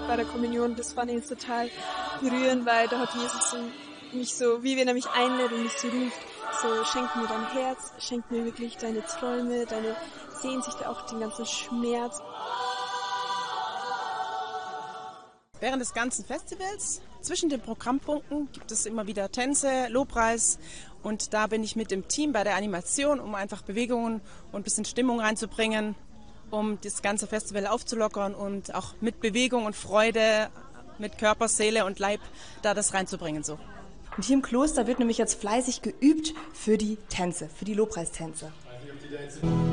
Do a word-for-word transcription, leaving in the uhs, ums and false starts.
bei der Kommunion, das fand ich jetzt total berührend, weil da hat Jesus so, mich so, wie wenn er mich einlädt und mich so ruft, so schenk mir dein Herz, schenk mir wirklich deine Träume, deine Sehnsüchte, auch den ganzen Schmerz. Während des ganzen Festivals, zwischen den Programmpunkten, gibt es immer wieder Tänze, Lobpreis und da bin ich mit dem Team bei der Animation, um einfach Bewegungen und ein bisschen Stimmung reinzubringen, um das ganze Festival aufzulockern und auch mit Bewegung und Freude, mit Körper, Seele und Leib da das reinzubringen. So. Und hier im Kloster wird nämlich jetzt fleißig geübt für die Tänze, für die Lobpreistänze.